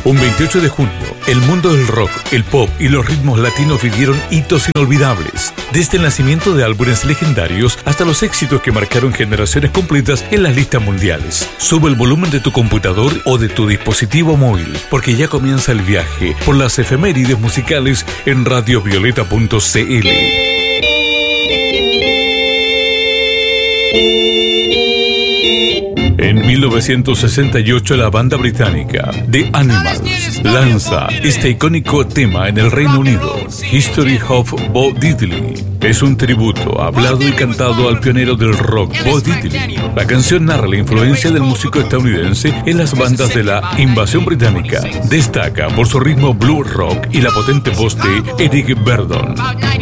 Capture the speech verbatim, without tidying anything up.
Un veintiocho de junio, el mundo del rock, el pop y los ritmos latinos vivieron hitos inolvidables. Desde el nacimiento de álbumes legendarios hasta los éxitos que marcaron generaciones completas en las listas mundiales. Sube el volumen de tu computador o de tu dispositivo móvil, porque ya comienza el viaje por las efemérides musicales en radio violeta punto c l. En mil novecientos sesenta y ocho, la banda británica The Animals lanza este icónico tema en el Reino Unido, History of Bo Diddley. Es un tributo hablado y cantado al pionero del rock, Bo Diddley. La canción narra la influencia del músico estadounidense en las bandas de la invasión británica. Destaca por su ritmo blues rock y la potente voz de Eric Burdon.